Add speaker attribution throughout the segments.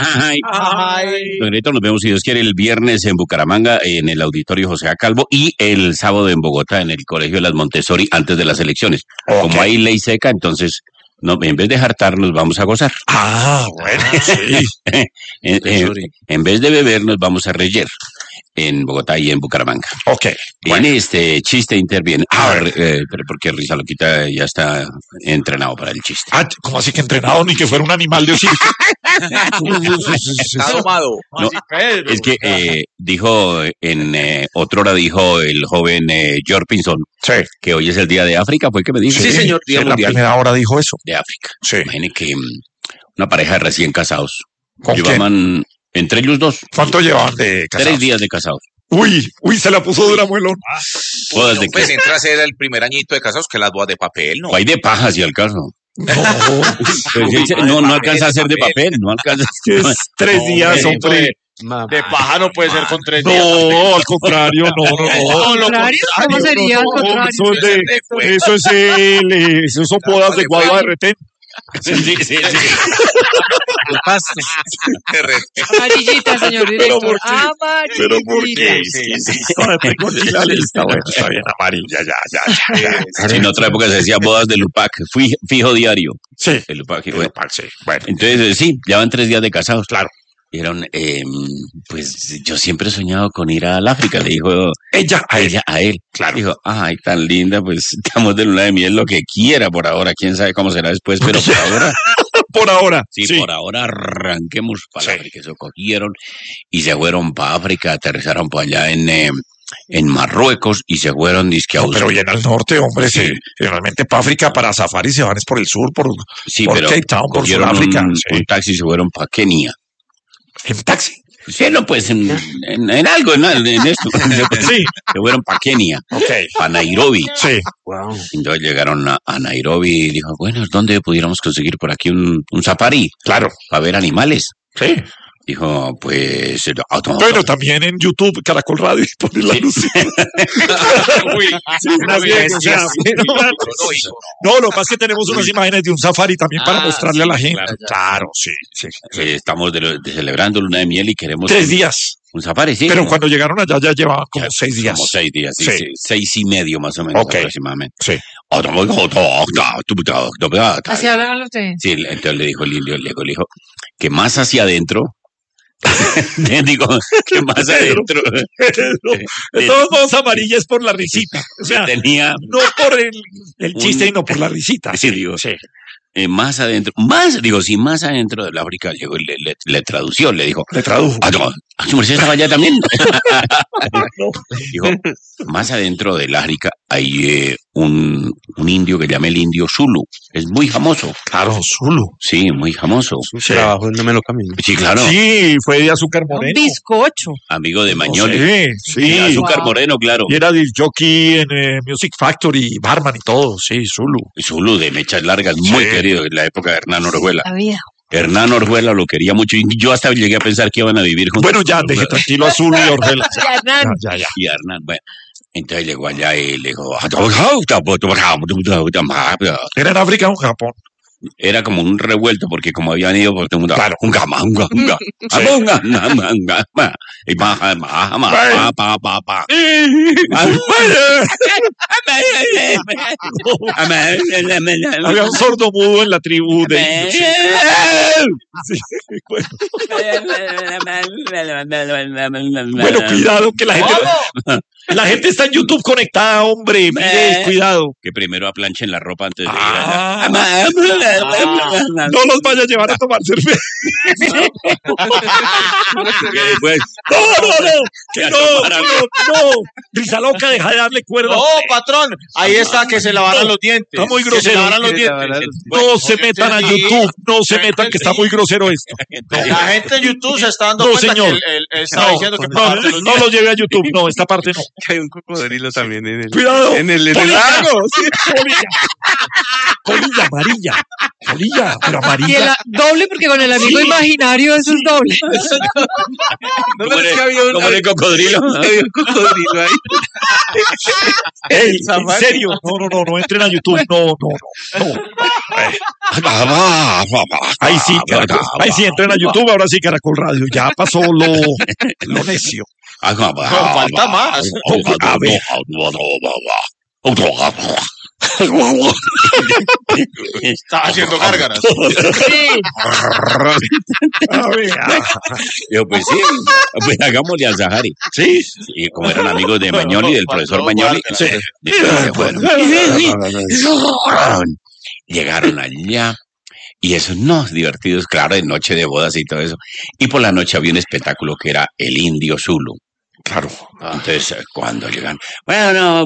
Speaker 1: Ay.
Speaker 2: Ay.
Speaker 1: Don Heriberto, nos vemos si Dios quiere el viernes en Bucaramanga, en el Auditorio José A. Calvo, y el sábado en Bogotá, en el Colegio de las Montessori, antes de las elecciones.
Speaker 2: Okay.
Speaker 1: Como hay ley seca, entonces, no, en vez de hartar, nos vamos a gozar.
Speaker 2: Bueno, sí.
Speaker 1: En vez de beber, nos vamos a reyer en Bogotá y en Bucaramanga.
Speaker 2: Ok.
Speaker 1: Viene este chiste, interviene. Pero porque Risa Loquita ya está entrenado para el chiste.
Speaker 2: ¿Cómo así que entrenado? Ni que fuera un animal de circo.
Speaker 3: Está domado.
Speaker 1: No, es que dijo otrora dijo el joven George Pinson que hoy es el Día de África, ¿fue que me dijo?
Speaker 3: Sí, señor, Día
Speaker 2: en
Speaker 3: Mundial.
Speaker 2: la primera hora dijo eso.
Speaker 1: De África.
Speaker 2: Sí.
Speaker 1: Imagine que una pareja de recién casados
Speaker 2: ¿Con
Speaker 1: llevaban entre ellos dos.
Speaker 2: ¿Cuánto llevaban de casados?
Speaker 1: 3 días de casados.
Speaker 2: Uy, se la puso dura, muelón.
Speaker 1: Bodas de
Speaker 3: Pues
Speaker 1: qué?
Speaker 3: entra a ser el primer añito de casados que las bodas de papel, ¿no?
Speaker 1: O hay de paja, si al caso.
Speaker 2: No,
Speaker 1: Pues, no alcanza a ser de papel, no alcanza.
Speaker 2: es 3 días, hombre.
Speaker 4: De paja no puede ser con 3 días.
Speaker 2: No, al contrario, no.
Speaker 5: ¿Al contrario? ¿Cómo sería al contrario?
Speaker 2: Eso son bodas de guava de retén.
Speaker 1: Sí.
Speaker 5: Amarillita, señor director.
Speaker 2: ¿Pero por qué?
Speaker 5: Amarillita.
Speaker 2: Tengo aquí la lista, bueno, está bien, amarilla, ya.
Speaker 1: En otra época se decía bodas de Lupac, fijo diario.
Speaker 2: Sí.
Speaker 1: El Lupac,
Speaker 2: Sí,
Speaker 1: bueno.
Speaker 2: sí, bueno.
Speaker 1: Entonces, sí, llevan 3 días de casados.
Speaker 2: Claro.
Speaker 1: Dijeron, pues yo siempre he soñado con ir al África, le dijo
Speaker 2: Ella
Speaker 1: a él.
Speaker 2: Claro.
Speaker 1: Dijo, ay, tan linda, pues estamos de luna de miel, lo que quiera por ahora, quién sabe cómo será después, pero por ahora,
Speaker 2: por ahora.
Speaker 1: sí, por ahora arranquemos para África. Eso cogieron y se fueron para África, aterrizaron por allá en Marruecos y se fueron disque a
Speaker 2: Pero bien al norte, hombre,
Speaker 1: Sí.
Speaker 2: Generalmente para África, para safari se van es por el sur, por
Speaker 1: pero
Speaker 2: Cape Town, por
Speaker 1: cogieron
Speaker 2: Sudáfrica.
Speaker 1: un taxi y se fueron para Kenia.
Speaker 2: En taxi.
Speaker 1: Sí, no, pues en algo, en esto.
Speaker 2: Sí.
Speaker 1: Se fueron para Kenia,
Speaker 2: Ok.
Speaker 1: para Nairobi.
Speaker 2: Sí.
Speaker 5: Wow.
Speaker 1: Entonces llegaron a Nairobi y dijo, bueno, ¿dónde pudiéramos conseguir por aquí un safari
Speaker 2: Claro.
Speaker 1: para ver animales?
Speaker 2: Sí.
Speaker 1: Dijo, pues...
Speaker 2: Bueno, también en YouTube, Caracol Radio, y ponen la luz. No, lo que pasa es que tenemos unas imágenes de un safari también para mostrarle a la gente. Claro, sí.
Speaker 1: Estamos celebrando luna de miel y queremos
Speaker 2: 3 días.
Speaker 1: un safari, sí.
Speaker 2: Pero cuando llegaron allá ya llevaban como 6 días.
Speaker 1: Como 6 días, sí,
Speaker 2: Sí.
Speaker 1: 6 y medio más o menos
Speaker 2: Ok.
Speaker 1: aproximadamente.
Speaker 2: Sí.
Speaker 5: ¿Así hablan ustedes?
Speaker 1: Sí, entonces le dijo el indio, le dijo que más hacia adentro, digo, que más adentro
Speaker 2: De todos modos, amarilla es por la risita. O sea,
Speaker 1: tenía
Speaker 2: no por el chiste, sino por la risita.
Speaker 1: Sí, digo,
Speaker 2: Sí.
Speaker 1: Más adentro, si más adentro del África llegó y le tradució, le dijo,
Speaker 2: Le tradujo.
Speaker 1: ¿su merced estaba allá también? Dijo, más adentro del África hay un indio que llama el indio Zulu, es muy famoso.
Speaker 2: Claro, Zulu.
Speaker 1: Sí, muy famoso.
Speaker 2: Sí.
Speaker 4: Trabajo no me lo camino.
Speaker 1: Sí, claro,
Speaker 2: Sí, fue de Azúcar
Speaker 5: Un
Speaker 2: Moreno.
Speaker 5: bizcocho.
Speaker 1: amigo de Mañoli.
Speaker 2: Sí.
Speaker 1: Azúcar
Speaker 5: Wow.
Speaker 1: Moreno, claro.
Speaker 2: Y era disc jockey en Music Factory, barman y todo. Sí, Zulu.
Speaker 1: Zulu de mechas largas, muy
Speaker 2: Sí.
Speaker 1: querido en la época de Hernán Orjuela.
Speaker 5: La vida.
Speaker 1: Hernán Orjuela lo quería mucho y yo hasta llegué a pensar que iban a vivir juntos.
Speaker 2: Bueno, ya, deje tranquilo a Zulu y a Orjuela. Ya.
Speaker 1: Y Hernán, bueno, entonces llegó allá y le dijo,
Speaker 2: ¿Era en África o en Japón?
Speaker 1: era como un revuelto porque como habían ido por todo el mundo,
Speaker 2: Claro. Había un sordo mudo en la tribu de indios. Sí. Bueno, cuidado, que la gente está en YouTube conectada, hombre. Mire, cuidado.
Speaker 1: Que primero aplanchen la ropa antes de ir
Speaker 2: Ah.
Speaker 1: allá.
Speaker 2: No los vaya a llevar a tomar cerveza.
Speaker 1: Que después,
Speaker 2: Que no. Risa loca, deja de darle cuerda.
Speaker 4: No, patrón, ahí está, que se lavaran los dientes.
Speaker 2: Está muy
Speaker 4: Que se
Speaker 2: grosero.
Speaker 4: lavaran los dientes.
Speaker 2: No se metan a YouTube. No se metan, que está muy grosero esto.
Speaker 4: La gente en YouTube se está dando
Speaker 2: No,
Speaker 4: cuenta
Speaker 2: señor.
Speaker 4: que él está diciendo que
Speaker 2: No lo lleve a YouTube. No, esta parte no.
Speaker 6: Hay un cocodrilo también en el...
Speaker 2: Cuidado.
Speaker 6: En el
Speaker 2: Polilla.
Speaker 6: lago.
Speaker 2: Polilla. Colilla amarilla. Colilla, pero
Speaker 5: Y
Speaker 2: amarilla.
Speaker 5: doble, porque con el amigo imaginario eso es doble.
Speaker 1: Como en el cocodrilo.
Speaker 6: Había un cocodrilo ahí.
Speaker 2: Ey, en serio. No entren a YouTube. No. Ahí sí, entren a YouTube. Ahora sí, Caracol Radio. Ya pasó lo necio.
Speaker 4: Falta más.
Speaker 2: A ver.
Speaker 4: Estaba haciendo gárgaras.
Speaker 5: Sí.
Speaker 2: A ver.
Speaker 1: Yo, pues sí, pues hagámosle al Sahari.
Speaker 2: Sí.
Speaker 1: Y como eran amigos de Mañoli, del profesor Mañoli,
Speaker 2: Sí.
Speaker 1: se fueron. Llegaron allá. Y esos no divertidos, claro, de noche de bodas y todo eso. Y por la noche había un espectáculo que era el Indio Zulu.
Speaker 2: Claro.
Speaker 1: Entonces, cuando llegan, bueno,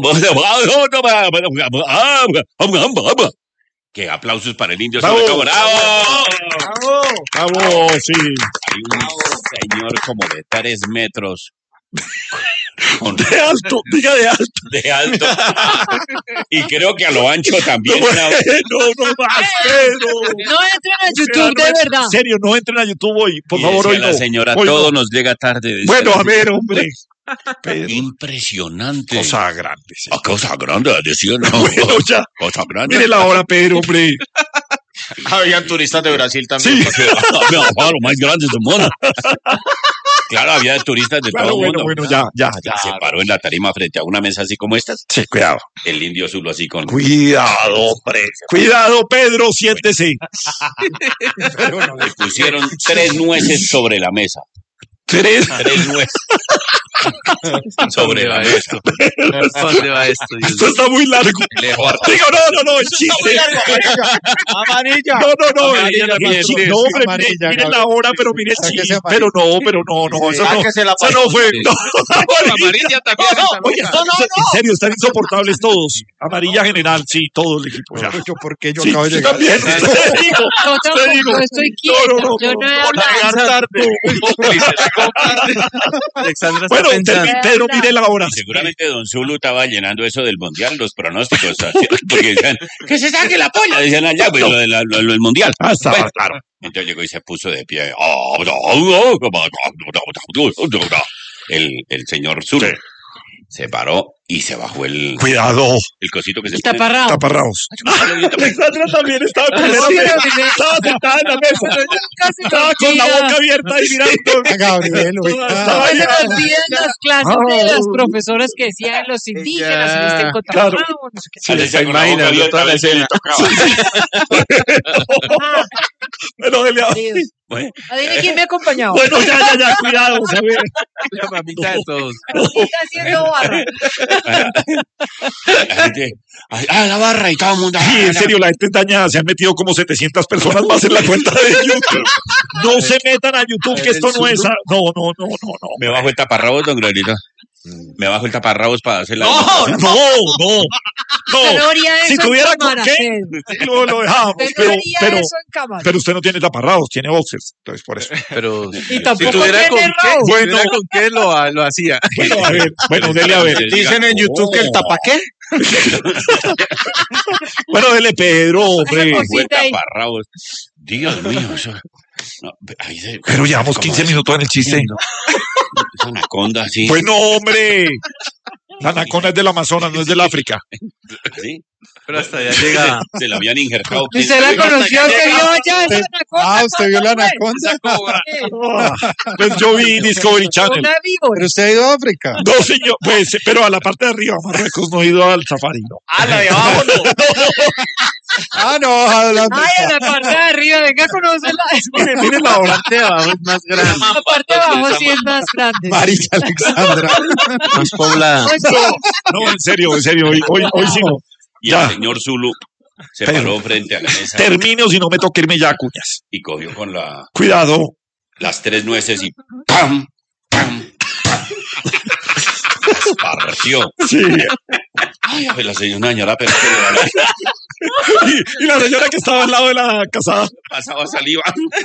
Speaker 1: que aplausos para el Indio
Speaker 2: ¡Bravo!
Speaker 1: Zulu. ¡Bravo!
Speaker 2: Bravo, sí.
Speaker 1: Hay un señor como de 3 metros. Con
Speaker 2: De alto, diga de alto.
Speaker 1: de alto. Y creo que a lo ancho también.
Speaker 2: No más, Pedro.
Speaker 5: No entren a YouTube, de verdad.
Speaker 2: En serio, no entren a YouTube hoy. Por
Speaker 1: Y
Speaker 2: favor,
Speaker 1: decía
Speaker 2: hoy no.
Speaker 1: la señora,
Speaker 2: Hoy
Speaker 1: todo
Speaker 2: no.
Speaker 1: nos llega tarde. decía
Speaker 2: Bueno,
Speaker 1: la
Speaker 2: a ver, hombre. Pedro.
Speaker 1: Impresionante.
Speaker 2: Cosa grande, sí.
Speaker 1: Cosa grande, decía, ¿no?
Speaker 2: Bueno, ya.
Speaker 1: Cosa grande.
Speaker 2: Mire la hora, Pedro, hombre.
Speaker 4: Habían turistas de Brasil también.
Speaker 2: Sí.
Speaker 1: Lo más grande del mundo. Claro, había turistas de
Speaker 2: Claro,
Speaker 1: todo el mundo.
Speaker 2: bueno, ya.
Speaker 1: Se paró en la tarima frente a una mesa así como estas.
Speaker 2: Sí, cuidado.
Speaker 1: El Indio Zulu así con...
Speaker 2: Cuidado, hombre. Cuidado, Pedro, siéntese.
Speaker 1: Le pusieron 3 nueces sobre la mesa.
Speaker 2: 3.
Speaker 1: 3 nueces. Sobre la mesa.
Speaker 6: ¿Dónde va esto, Dios
Speaker 2: Esto está muy largo. Digo, no, el chiste.
Speaker 4: Amarilla.
Speaker 2: No,
Speaker 4: Amarilla,
Speaker 2: el chiste.
Speaker 4: amarilla,
Speaker 2: No, hombre,
Speaker 7: amarilla,
Speaker 2: miren la
Speaker 7: Gabriel.
Speaker 2: hora, pero mire el
Speaker 7: Sáquese
Speaker 2: chiste.
Speaker 7: amarilla.
Speaker 2: Pero no, eso no.
Speaker 4: Sáquese la
Speaker 2: Eso no fue. No,
Speaker 6: amarilla también.
Speaker 2: Oye, en serio, están insoportables todos. Amarilla general, sí, todo el equipo. Ya.
Speaker 7: ¿Por qué yo
Speaker 2: Sí,
Speaker 7: acabo de
Speaker 2: yo
Speaker 7: llegar?
Speaker 2: también.
Speaker 5: Yo tampoco estoy quieta.
Speaker 2: No.
Speaker 5: Yo no he
Speaker 2: Por
Speaker 5: hablado.
Speaker 6: Alexandra está
Speaker 2: Bueno,
Speaker 6: pensando.
Speaker 2: Pedro, mire la hora.
Speaker 1: Seguramente Don Zulu estaba llenando eso del mundial, los pronósticos. Así, porque decían, que se saque la polla. Decían allá, pues, lo del mundial.
Speaker 2: Ah, estaba
Speaker 1: Bueno,
Speaker 2: claro.
Speaker 1: entonces llegó y se puso de pie. El señor Zulu se paró y se bajó el
Speaker 2: Cuidado.
Speaker 1: cosito que se
Speaker 5: El taparrabo.
Speaker 2: Taparraos. Alexandra también estaba en primera
Speaker 5: Sí,
Speaker 2: mesa.
Speaker 5: pero-
Speaker 2: Estaba sentada en la mesa.
Speaker 5: Casi
Speaker 2: Estaba con la boca abierta y mirando.
Speaker 7: A Gabriel,
Speaker 2: Estaba
Speaker 5: Se me
Speaker 2: ahí.
Speaker 5: olvidan las clases de las profesoras que decían los indígenas y este con
Speaker 2: Claro.
Speaker 5: taparrabo, no sé qué.
Speaker 1: Sí, se imagina toda la escena.
Speaker 2: Bueno, Delia.
Speaker 5: Dios.
Speaker 1: Bueno,
Speaker 5: Adivine quién me ha acompañado.
Speaker 2: Bueno, ya, cuidado, a ver.
Speaker 6: La mamita de todos.
Speaker 5: Está haciendo barra.
Speaker 1: la gente, la barra y todo el mundo.
Speaker 2: Sí, en serio, la gente dañada. Se han metido como 700 personas más en la cuenta de YouTube. No se metan a YouTube, que esto no es. No.
Speaker 1: Me bajo el taparrabos, don Glorito. Me bajo el taparrabos para hacer la...
Speaker 2: No.
Speaker 5: Usted no haría eso
Speaker 2: Si
Speaker 5: en
Speaker 2: tuviera con
Speaker 5: cámara,
Speaker 2: qué,
Speaker 5: Pedro.
Speaker 2: lo dejamos.
Speaker 5: Usted no
Speaker 2: Pero,
Speaker 5: haría
Speaker 2: pero,
Speaker 5: eso en cámara.
Speaker 2: pero usted no tiene taparraos, tiene boxers. Entonces, por eso.
Speaker 6: Pero
Speaker 5: Y tampoco
Speaker 6: si tuviera con
Speaker 5: tiene
Speaker 6: qué,
Speaker 5: rabo.
Speaker 6: si tuviera con qué lo hacía.
Speaker 2: Bueno, a ver. Bueno, dele a ver.
Speaker 4: Dicen en YouTube que el tapaqué.
Speaker 2: Bueno, dele Pedro, hombre.
Speaker 5: Esa
Speaker 1: Fue
Speaker 5: cosita ahí.
Speaker 1: taparrabos. Dios mío, eso... No, ahí se-
Speaker 2: Pero llevamos
Speaker 1: ¿cómo
Speaker 2: 15
Speaker 1: es?
Speaker 2: minutos en el chiste.
Speaker 1: Esa anaconda así.
Speaker 2: Bueno, hombre. La anaconda es del Amazonas, no es del África.
Speaker 1: ¿Sí?
Speaker 6: Pero hasta allá llega.
Speaker 1: Se la habían injertado.
Speaker 5: Y se la conoció que vio allá esa anaconda.
Speaker 7: ¿usted vio la
Speaker 5: ¿cómo
Speaker 7: anaconda?
Speaker 5: fue?
Speaker 2: Pues yo vi Discovery Channel.
Speaker 5: Una víbora.
Speaker 7: Pero usted ha ido a África.
Speaker 2: No, señor, pues, pero a la parte de arriba, Marruecos, no he ido al safari, ¿no?
Speaker 4: Ah, la de abajo no.
Speaker 7: No, adelante.
Speaker 5: Ay, en la parte de arriba, venga a conocerla.
Speaker 2: Miren la hora.
Speaker 6: Parte de abajo es más grande,
Speaker 5: La parte de abajo sí es más grande.
Speaker 7: María Alexandra.
Speaker 6: más poblada.
Speaker 5: Pues sí.
Speaker 2: No, en serio, hoy sí no.
Speaker 1: Y
Speaker 2: Ya.
Speaker 1: el señor Zulu se
Speaker 2: Pero-
Speaker 1: paró frente a la mesa
Speaker 2: Termine o si no me toca irme ya, cuñas.
Speaker 1: y cogió con
Speaker 2: Cuidado.
Speaker 1: las 3 nueces y ¡pam! ¡pam! Las partió.
Speaker 2: Sí.
Speaker 1: Ay, a ver, la señora, pero
Speaker 2: Y la señora que estaba al lado de la casada.
Speaker 1: pasaba saliva.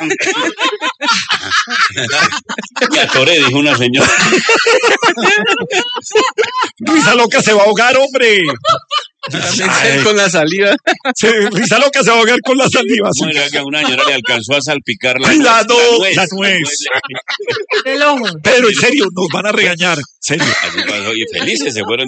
Speaker 1: Y a Tore dijo una señora.
Speaker 2: Risa loca se va a ahogar, hombre.
Speaker 6: Con la saliva.
Speaker 2: Risa loca se va a ahogar con la saliva. Sí.
Speaker 1: Bueno, que a una señora le alcanzó a salpicar la
Speaker 2: nuez.
Speaker 5: El ojo.
Speaker 2: Pero en serio, nos van a regañar. En serio.
Speaker 1: Así pasó, y felices se fueron